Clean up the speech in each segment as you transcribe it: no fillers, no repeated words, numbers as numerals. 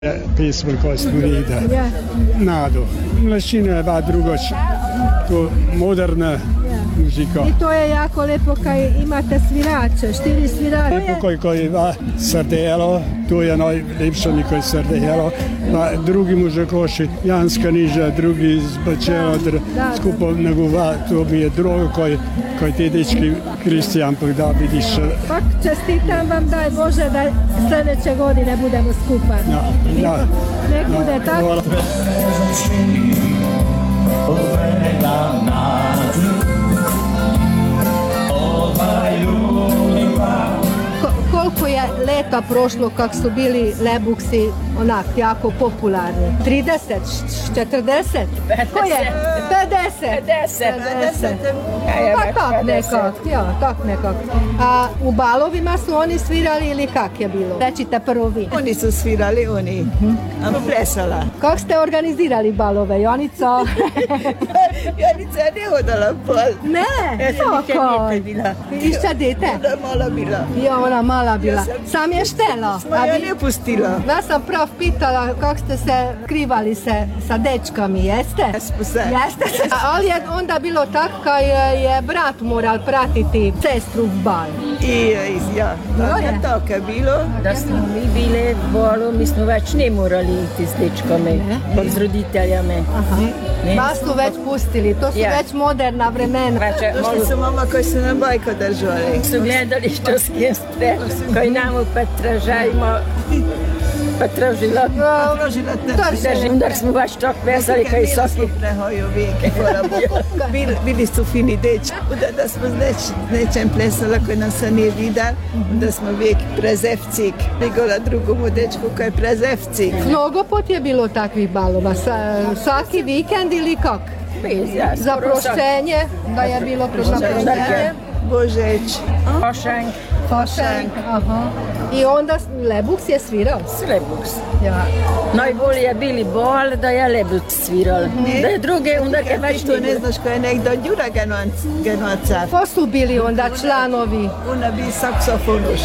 Pesmu koja studira. Nado. Mlačina je va drugoč. To moderna muzika. I to je jako lepo kaj imate svirače, 4 svirače. Lepo koji va srdelo, to je najlepše nikoj srdelo. Drugi mužikoši, Janska niža, drugi iz Bačela, skupaj neguva, to mi je drugo koji te dečki Kristijan da vidiš. Pak čestitam vam, daj Bože, da sljedeće godine budemo skupaj. Nek bude tako. Koliko je leta prošlo kak su bili Lebuksi onak jako popularni? 30, 40? Ko je? 50. Pa tak nekak. A u balovima su oni svirali ili kak je bilo? Rečite prvo vi. Oni su svirali, a plesala. Kak ste organizirali balove, Jonica? Jonica je ne hodala pol. Ne? Ja sam nikad nije bila. Išća dete? Ona mala bila. Ja, ona mala bila. Sam je štela. Ja ne pustila. Ja sam prav pitala kako ste se skrivali se sa dečkami, jeste? Jesmo se. Jeste? Ali je onda bilo tako kaj je brat moral pratiti sestru v bal. Ja, tako je bilo. Da smo mi bile v balu, mi smo več ne morali iti s dečkami, pa z roditeljami. Vas su već pustili, to su već moderna vremena. Došli su mama koji su na bajko držali. Su gledali što s kim ste, koji nam potražajmo. Potražila. Dar smo baš tako veseli kaj soki. Prehoju vijek, bili su fini dečki, da smo s nečem plesala koji nam se nije vidal, da smo vijek prezevcik. Nigola drugomu dečku koji je prezevcik. Mnogo pot je bilo takvih balova, svaki vikend ili kak? Za prošćenje, da je bilo prošćenje. Božeć. Fašank. Aha. I onda Lebuks je svirao? Lebuks. Ja. Najbolje je bili bal, da je Lebuks sviral. Da je druge, onda je već to ne znaš ko je nekdo Đura Genoca. Ko su bili onda članovi? Ona bi saksofonuš.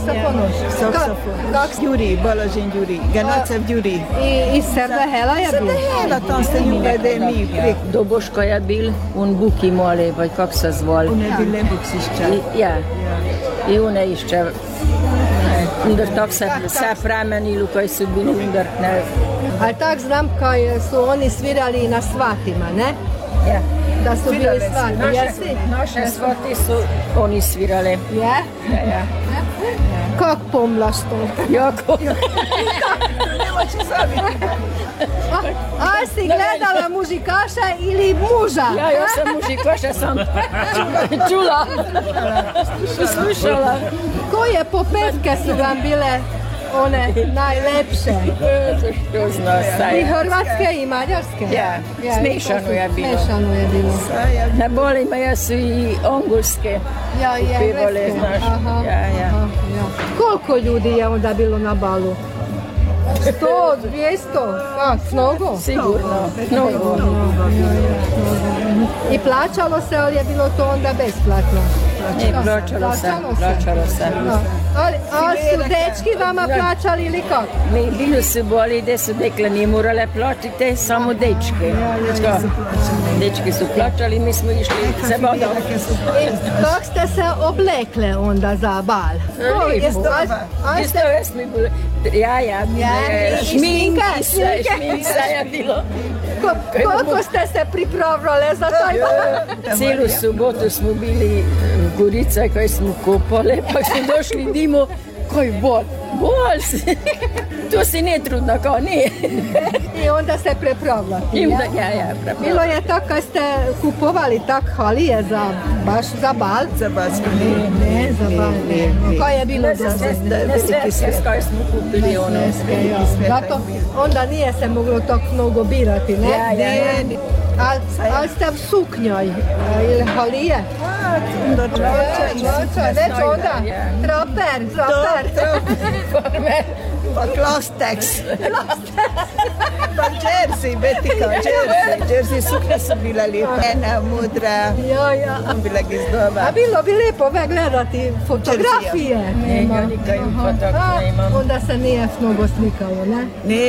Đuri, Boložin Đuri, Genocev Đuri. I Srda Hela je bil? Srda Hela, tam ste ljubede mi prek. Doboško je bil, un Buki mole, vaj kak se zval. On je bil Lebuks išča. Ja. I one išče. Under tak se premenili, koji su bili under. Ali tak znam kaj su oni svirali na svatima, ne? Ja. Da su bili svati, jesi? Naše svati su oni svirali. Ja? Ja. Kak pomlaš to? Jako. Nemo će zabiti. A si gledala mužikaša ili muža? Ja sam mužikaša, sam čula. Slušala. Koje popevke su vam bile one najlepše? Što zna I hrvatske i mađarske? Ja, smešano je bilo. Smešano je bilo. Na bolima ja su i ongolske. Ja, i engleske. Ja. Koliko ljudi je onda bilo na balu? 100, 200, mnogo? Sigurno, mnogo. I plaćalo se, ali je bilo to onda besplatno? Ne, plaćalo se. Ali su dečki vama plaćali ili kako? Ne, bili su boli gdje su dekle nije morale plaćati, samo dečke. Dečki su plaćali, mi smo išli se bodom. Kako ste se oblekle onda za bal? Isto smo bili. Ja. Šminka je bilo. Koliko ste se pripravljale za taj bal? Cijelu subotu smo bili v Gorice, koji smo kopali, pa smo došli dimo, koji bol si. To si ne trudno, kao nije. I onda se prepravljati. Ja, prepravljati. Bilo je tako kad ste kupovali tak halije baš za bal? Za bal smo ne, za bal ne. Koje je bilo za sve koje smo kupili ono. Zato onda nije se moglo tako mnogo birati, ne? Ja. Ali ste v suknjoj ili halije? Već onda? Traper. Pa Klostex. Pa Jersey, Betika, Jersey suknje su bila lijepa. Ena, modra, bila ga izdobati. A bilo bi lijepo gledati fotografije. Nikakve fotografije imam. Onda se nije mnogo slikalo, ne?